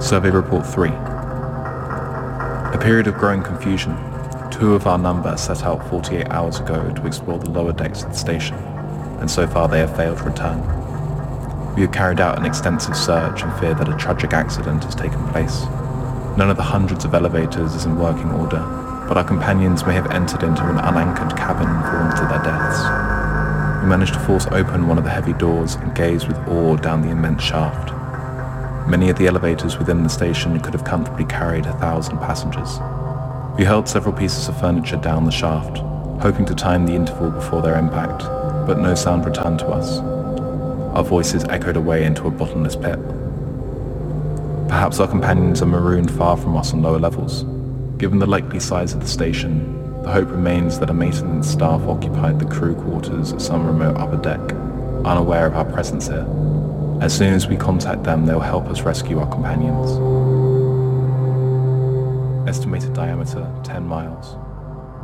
Survey Report 3. A period of growing confusion. 2 of our number set out 48 hours ago to explore the lower decks of the station, and so far they have failed to return. We have carried out an extensive search and fear that a tragic accident has taken place. None of the hundreds of elevators is in working order, but our companions may have entered into an unanchored cabin and fallen to their deaths. We managed to force open one of the heavy doors and gaze with awe down the immense shaft. Many of the elevators within the station could have comfortably carried 1,000 passengers. We hurled several pieces of furniture down the shaft, hoping to time the interval before their impact, but no sound returned to us. Our voices echoed away into a bottomless pit. Perhaps our companions are marooned far from us on lower levels. Given the likely size of the station, the hope remains that a maintenance staff occupied the crew quarters at some remote upper deck, unaware of our presence here. As soon as we contact them, they'll help us rescue our companions. Estimated diameter 10 miles.